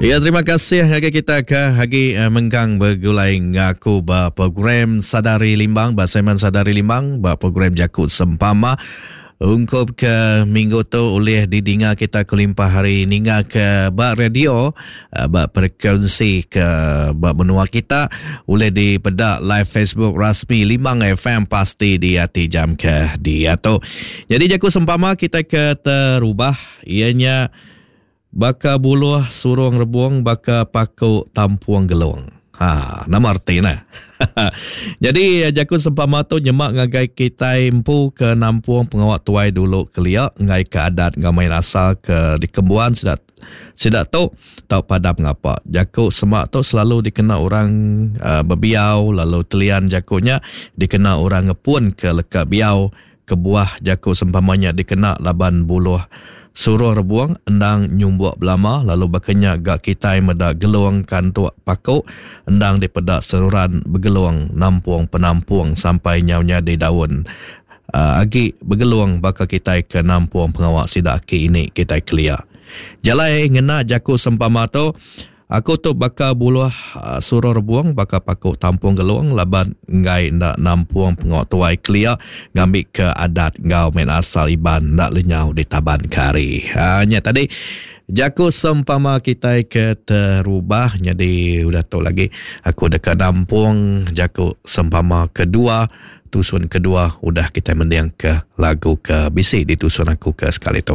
Ya, terima kasih hagi kita ke hagi menggang bergulai ngaku ba program Sadari Limbang, ba Semen Sadari Limbang, ba program Jakut Sempama. Ungkup ke minggu tu oleh didinga kita kelimpah hari ninga ke ba radio, ba frekuensi ke ba menua kita oleh di pedak live Facebook rasmi Limbang FM pasti di hati jam ke dia tu. Jadi Jakut Sempama kita ke terubah ianya baka buluh surung rebuang baka paku tampuang geluang. Nama arti nah. Jadi Jakut Sempama tu nyemak ngagai kita empu ke nampuang pengawak tuai dulu keliak ngai ke adat ngamai asal ke di kembuan sidak tu tau padam ngapa. Jakut semak tu selalu dikenal orang berbiau, lalu telian jakutnya dikenal orang ngepun ke lekat biau, kebuah Jakut Sempamanya dikenal laban buluh suruh rebuang endang nyumbuak belama, lalu bakanya gak kita meda geluang kantuk pakuk endang di pedak seruran bergeluang nampuang penampuang sampai nyaunya di daun agi bergeluang baka kita ke nampuang pengawak sidak ki ini kita clear jalai ngena Jakut Sempama tu aku tu baka buluh suruh rebuang baka pakuk tampung geluang laban ngai ndak nampuang pengawak tuai clear ngambil ke adat ngau main asal iban ndak lenyau di taban kari. Hanya tadi Jakut Sempama kita ke terubah, jadi udah tahu lagi aku dekat nampung Jakut Sempama kedua, tusun kedua udah kita mendiang ke lagu ke bisi di tusun aku ke sekali tu.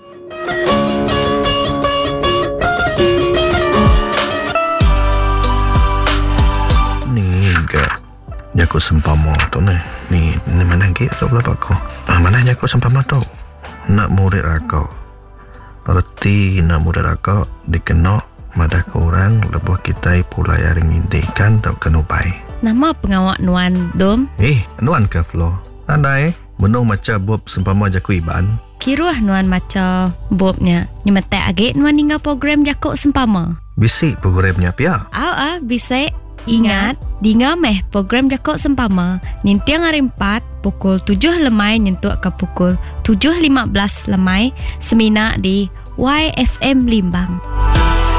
Jakut Sempama tu ni mana lagi tu belakang aku. Mana Jakut Sempama tu? Nak murid aku. Berarti nak murid aku dikenal madah korang lebuh kita pula yang ngindikan tak kena baik. Nama pengawak Nuan Dom? Nuan ke Flo? Andai menung macam Bob Sempama Jakut Iban. Kiruah Nuan macam Bobnya. Nyemetek agak Nuan hingga program Jakut Sempama. Bisik programnya pia? Bisik. Ingat, dinga meh program Jakut Sempama nintiang hari 4 pukul 7 lemai nyentuh ke pukul 7.15 lemai semina di YFM Limbang.